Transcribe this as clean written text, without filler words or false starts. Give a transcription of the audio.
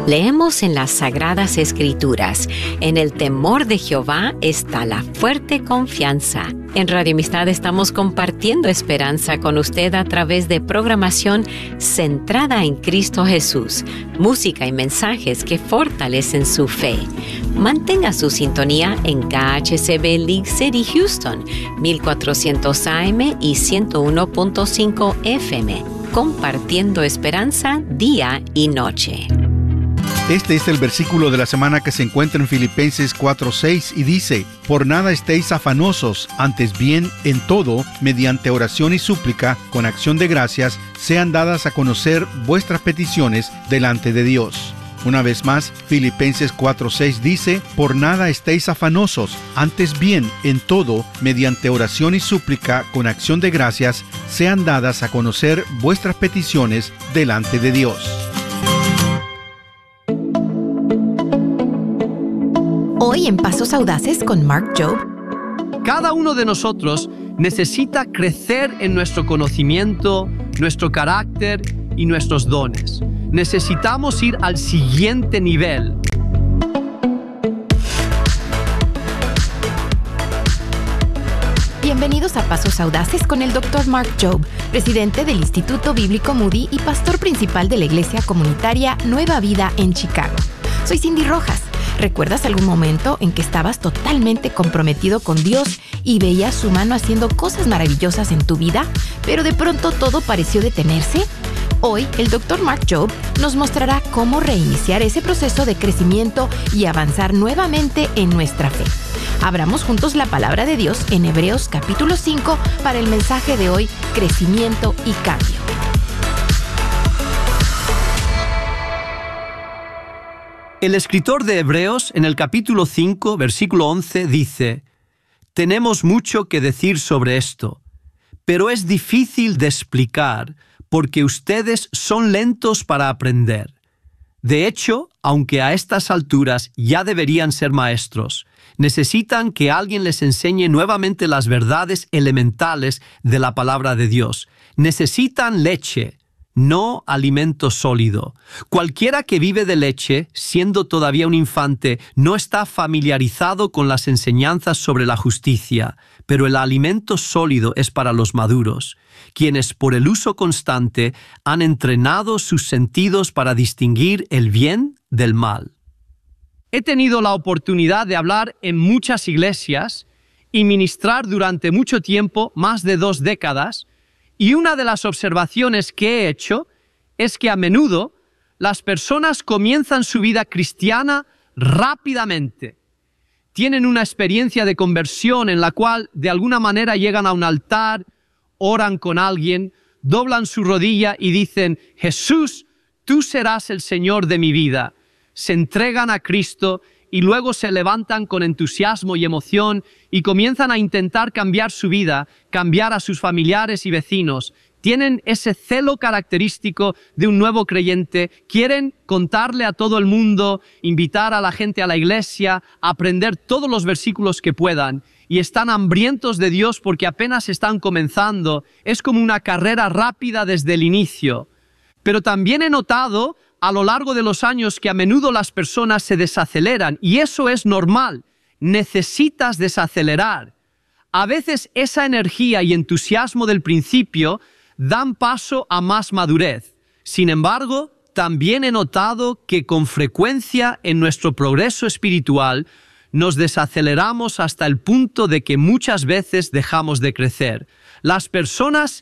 Leemos en las Sagradas Escrituras: en el temor de Jehová está la fuerte confianza. En Radio Amistad estamos compartiendo esperanza con usted a través de programación centrada en Cristo Jesús, música y mensajes que fortalecen su fe. Mantenga su sintonía en KHCB League City, Houston, 1400 AM y 101.5 FM, compartiendo esperanza día y noche. Este es el versículo de la semana que se encuentra en Filipenses 4:6 y dice: por nada estéis afanosos, antes bien, en todo, mediante oración y súplica, con acción de gracias, sean dadas a conocer vuestras peticiones delante de Dios. Una vez más, Filipenses 4:6 dice: por nada estéis afanosos, antes bien, en todo, mediante oración y súplica, con acción de gracias, sean dadas a conocer vuestras peticiones delante de Dios. Hoy en Pasos Audaces con Mark Jobe. Cada uno de nosotros necesita crecer en nuestro conocimiento, nuestro carácter y nuestros dones. Necesitamos ir al siguiente nivel. Bienvenidos a Pasos Audaces con el Dr. Mark Jobe, presidente del Instituto Bíblico Moody y pastor principal de la Iglesia Comunitaria Nueva Vida en Chicago. Soy Cindy Rojas. ¿Recuerdas algún momento en que estabas totalmente comprometido con Dios y veías su mano haciendo cosas maravillosas en tu vida, pero de pronto todo pareció detenerse? Hoy, el Dr. Mark Jobe nos mostrará cómo reiniciar ese proceso de crecimiento y avanzar nuevamente en nuestra fe. Abramos juntos la palabra de Dios en Hebreos capítulo 5 para el mensaje de hoy: crecimiento y cambio. El escritor de Hebreos, en el capítulo 5, versículo 11, dice: tenemos mucho que decir sobre esto, pero es difícil de explicar porque ustedes son lentos para aprender. De hecho, aunque a estas alturas ya deberían ser maestros, necesitan que alguien les enseñe nuevamente las verdades elementales de la palabra de Dios. Necesitan leche, no alimento sólido. Cualquiera que vive de leche, siendo todavía un infante, no está familiarizado con las enseñanzas sobre la justicia, pero el alimento sólido es para los maduros, quienes por el uso constante han entrenado sus sentidos para distinguir el bien del mal. He tenido la oportunidad de hablar en muchas iglesias y ministrar durante mucho tiempo, más de 2 décadas, y una de las observaciones que he hecho es que a menudo las personas comienzan su vida cristiana rápidamente. Tienen una experiencia de conversión en la cual de alguna manera llegan a un altar, oran con alguien, doblan su rodilla y dicen: Jesús, tú serás el Señor de mi vida. Se entregan a Cristo y luego se levantan con entusiasmo y emoción y comienzan a intentar cambiar su vida, cambiar a sus familiares y vecinos. Tienen ese celo característico de un nuevo creyente, quieren contarle a todo el mundo, invitar a la gente a la iglesia, aprender todos los versículos que puedan, y están hambrientos de Dios porque apenas están comenzando. Es como una carrera rápida desde el inicio. Pero también he notado a lo largo de los años que a menudo las personas se desaceleran, y eso es normal. Necesitas desacelerar. A veces esa energía y entusiasmo del principio dan paso a más madurez. Sin embargo, también he notado que con frecuencia en nuestro progreso espiritual nos desaceleramos hasta el punto de que muchas veces dejamos de crecer. Las personas